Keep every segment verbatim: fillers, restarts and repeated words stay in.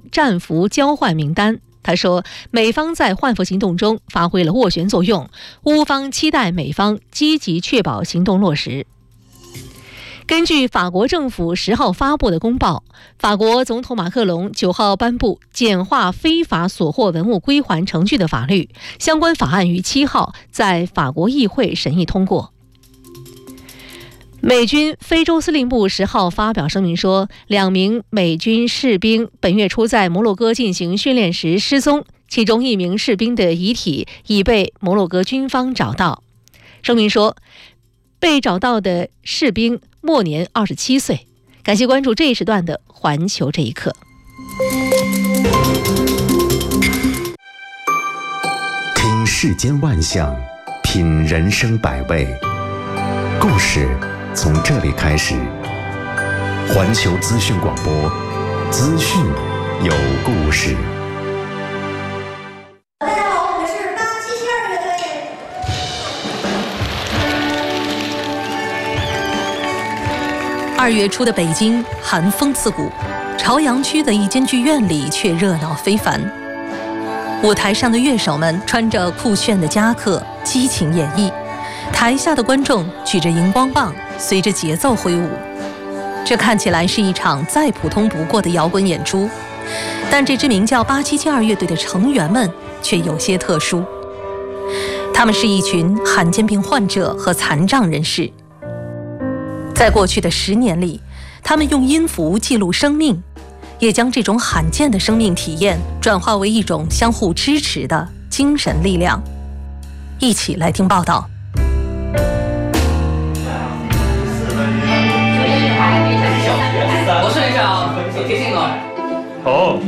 战俘交换名单。他说，美方在换俘行动中发挥了斡旋作用，乌方期待美方积极确保行动落实。根据法国政府十号发布的公报，法国总统马克龙九号颁布简化非法所获文物归还程序的法律，相关法案于七号在法国议会审议通过。美军非洲司令部十号发表声明说，两名美军士兵本月初在摩洛哥进行训练时失踪，其中一名士兵的遗体已被摩洛哥军方找到。声明说，被找到的士兵末年二十七岁。感谢关注这一时段的环球这一刻。 听世间万象，品人生百味，故事从这里开始。环球资讯广播，资讯有故事。 大家好，我们是八七七二乐队。 二月初的北京寒风刺骨，朝阳区的一间剧院里却热闹非凡。舞台上的乐手们穿着酷炫的夹克，激情演绎；台下的观众举着荧光棒，随着节奏挥舞。这看起来是一场再普通不过的摇滚演出，但这支名叫八七七二乐队的成员们却有些特殊。他们是一群罕见病患者和残障人士。在过去的十年里，他们用音符记录生命，也将这种罕见的生命体验转化为一种相互支持的精神力量。一起来听报道。 我试一下啊，有贴近了。 好。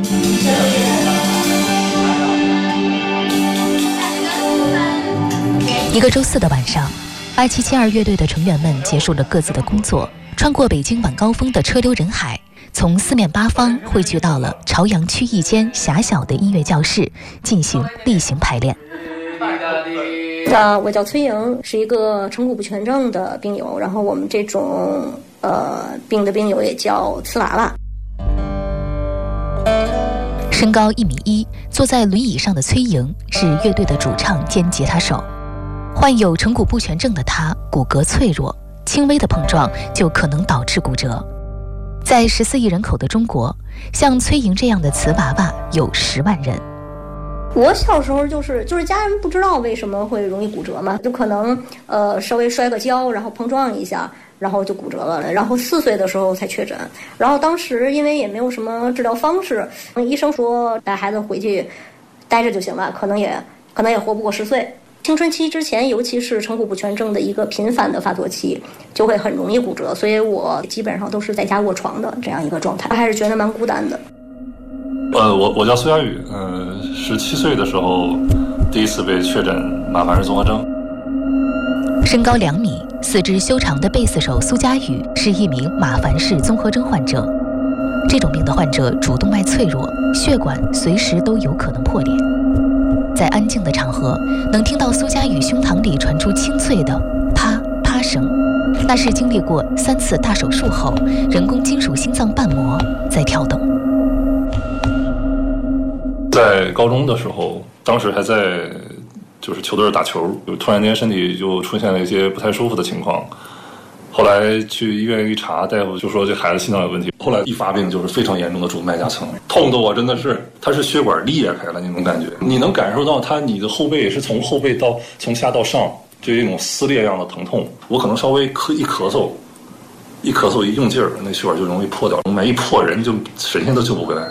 一个周四的晚上，八七七二乐队的成员们结束了各自的工作，穿过北京晚高峰的车流人海，从四面八方汇聚到了朝阳区一间狭小的音乐教室，进行例行排练。 啊，我叫崔莹，是一个成骨不全症的病友，然后我们这种呃病的病友也叫瓷娃娃。 身高一米一，坐在轮椅上的崔莹是乐队的主唱兼吉他手。患有成骨不全症的他骨骼脆弱，轻微的碰撞就可能导致骨折。在十四亿人口的中国，像崔莹这样的瓷娃娃有十万人。 我小时候就是就是家人不知道为什么会容易骨折嘛，就可能呃稍微摔个跤，然后碰撞一下，然后就骨折了。然后四岁的时候才确诊，然后当时因为也没有什么治疗方式，医生说带孩子回去待着就行了，可能也可能也活不过十岁。青春期之前，尤其是成骨不全症的一个频繁的发作期，就会很容易骨折，所以我基本上都是在家卧床的这样一个状态，还是觉得蛮孤单的。 呃，我我叫苏佳宇，呃，十七岁的时候第一次被确诊马凡氏综合征。 身高两米、四肢修长的贝斯手苏佳宇是一名马凡氏综合征患者。这种病的患者主动脉脆弱，血管随时都有可能破裂。在安静的场合，能听到苏佳宇胸膛里传出清脆的啪啪声，那是经历过三次大手术后，人工金属心脏瓣膜在跳动。 在高中的时候，当时还在就是球队打球，就突然间身体就出现了一些不太舒服的情况。后来去医院一查，大夫就说这孩子心脏有问题。后来一发病就是非常严重的主脉夹层，痛的我真的是，它是血管裂开了那种感觉，你能感受到它，你的后背是从后背到从下到上，就一种撕裂一样的疼痛。我可能稍微咳一咳嗽，一咳嗽一用劲儿，那血管就容易破掉，动脉一破，人就神仙都救不回来。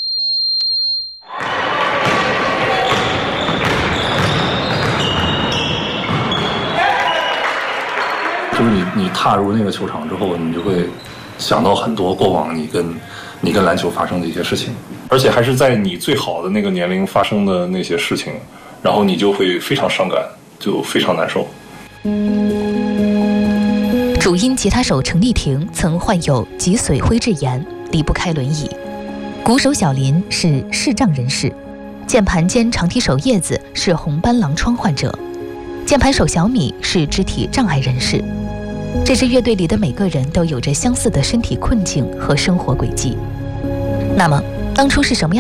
就是你，你踏入那个球场之后，你就会想到很多过往你跟你跟篮球发生的一些事情，而且还是在你最好的那个年龄发生的那些事情，然后你就会非常伤感，就非常难受。 主音吉他手程丽婷曾患有脊髓灰质炎，离不开轮椅。鼓手小林是视障人士，键盘兼长笛手叶子是红斑狼疮患者，键盘手小米是肢体障碍人士。这支乐队里的每个人都有着相似的身体困境和生活轨迹。那么，当初是什么样